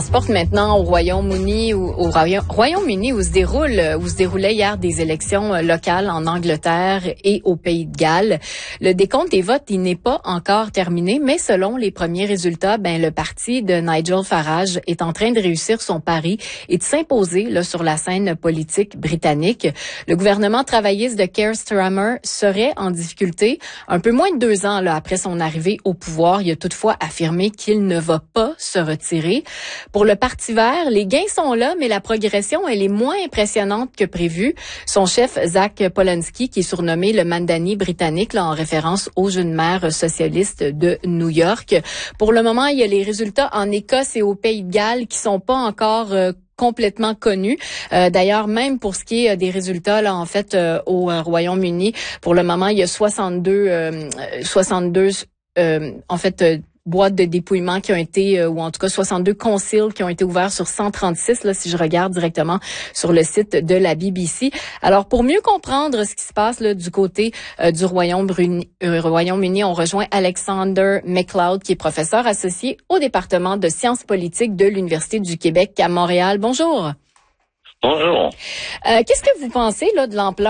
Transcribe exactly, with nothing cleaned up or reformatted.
On se porte maintenant au Royaume-Uni, au, au Royaume-Uni où se déroule, où se déroulaient hier des élections locales en Angleterre et au Pays de Galles. Le décompte des votes, il n'est pas encore terminé, mais selon les premiers résultats, ben le parti de Nigel Farage est en train de réussir son pari et de s'imposer là sur la scène politique britannique. Le gouvernement travailliste de Keir Starmer serait en difficulté un peu moins de deux ans là après son arrivée au pouvoir. Il a toutefois affirmé qu'il ne va pas se retirer. Pour le Parti vert, les gains sont là, mais la progression, elle est moins impressionnante que prévu. Son chef, Zach Polanski, qui est surnommé le Mandani britannique, là, en référence au jeune maire socialiste de New York. Pour le moment, il y a les résultats en Écosse et au Pays de Galles qui sont pas encore euh, complètement connus. Euh, d'ailleurs, même pour ce qui est des résultats, là, en fait, euh, au euh, Royaume-Uni, pour le moment, il y a soixante-deux, euh, soixante-deux, euh, en fait, euh, boîtes de dépouillement qui ont été, euh, ou en tout cas soixante-deux conciles qui ont été ouverts sur cent trente-six, là, si je regarde directement sur le site de la B B C. Alors, pour mieux comprendre ce qui se passe là, du côté euh, du Royaume-Uni, euh, Royaume-Uni, on rejoint Alexander McLeod, qui est professeur associé au département de sciences politiques de l'Université du Québec à Montréal. Bonjour. Bonjour. Euh, qu'est-ce que vous pensez là de l'ampleur